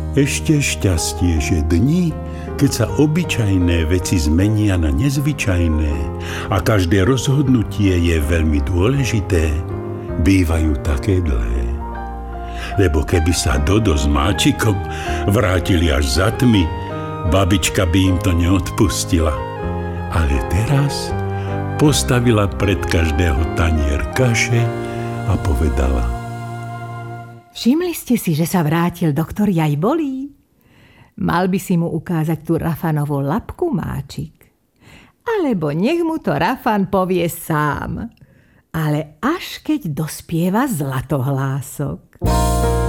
Ešte šťastie, že dni, keď sa obyčajné veci zmenia na nezvyčajné a každé rozhodnutie je veľmi dôležité, bývajú také dlhé. Lebo keby sa Dodo s Máčikom vrátili až za tmy, babička by im to neodpustila. Ale teraz postavila pred každého tanier kaše a povedala: Všimli ste si, že sa vrátil doktor Jajbolí? Mal by si mu ukázať tú Rafanovú labku, Máčik. Alebo nech mu to Rafan povie sám. Ale až keď dospieva Zlatohlások.